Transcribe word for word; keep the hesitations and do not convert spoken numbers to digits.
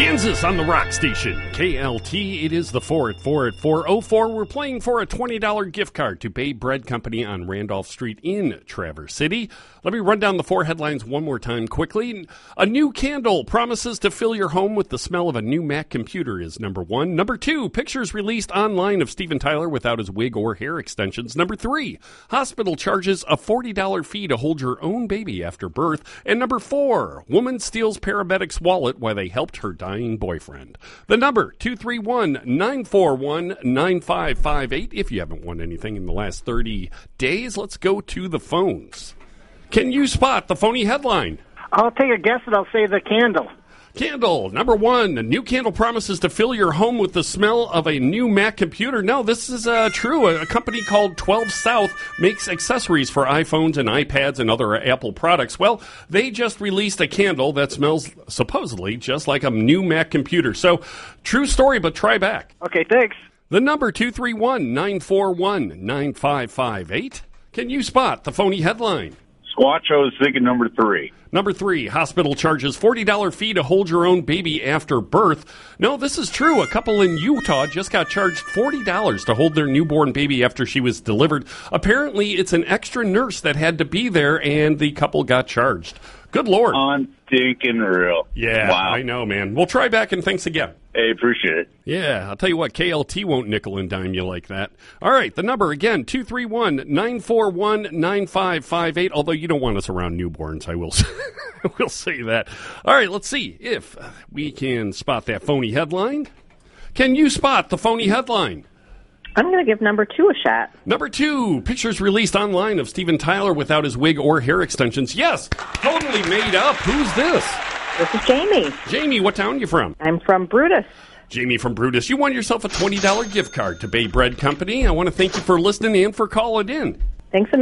Kansas on the Rock Station, K L T. It is the four at four at four oh four. We're playing for a twenty dollars gift card to Bay Bread Company on Randolph Street in Traverse City. Let me run down the four headlines one more time quickly. A new candle promises to fill your home with the smell of a new Mac computer is number one. Number two, pictures released online of Steven Tyler without his wig or hair extensions. Number three, hospital charges a forty dollars fee to hold your own baby after birth. And number four, woman steals paramedic's wallet while they helped her dying boyfriend. The number, two three one, nine four one, nine five five eight. If you haven't won anything in the last thirty days, let's go to the phones. Can you spot the phony headline? I'll take a guess and I'll say the candle. Candle, number one, a new candle promises to fill your home with the smell of a new Mac computer. No, this is uh, true. A, a company called twelve South makes accessories for iPhones and iPads and other Apple products. Well, they just released a candle that smells supposedly just like a new Mac computer. So, true story, but try back. Okay, thanks. The number, two three one, nine four one, nine five five eight. Can you spot the phony headline? Squatch, I was thinking number three. Number three, hospital charges forty dollars fee to hold your own baby after birth. No, this is true. A couple in Utah just got charged forty dollars to hold their newborn baby after she was delivered. Apparently, it's an extra nurse that had to be there, and the couple got charged. Good Lord. On stinking real. Yeah, wow. I know, man. We'll try back, and thanks again. Hey, appreciate it. Yeah, I'll tell you what, K L T won't nickel and dime you like that. All right, the number again, two three one, nine four one, nine five five eight, although you don't want us around newborns, I will say, I will say that. All right, let's see if we can spot that phony headline. Can you spot the phony headline? I'm going to give number two a shot. Number two, pictures released online of Steven Tyler without his wig or hair extensions. Yes, totally made up. Who's this? This is Jamie. Jamie, what town are you from? I'm from Brutus. Jamie from Brutus, you won yourself a twenty dollars gift card to Bay Bread Company. I want to thank you for listening and for calling in. Thanks a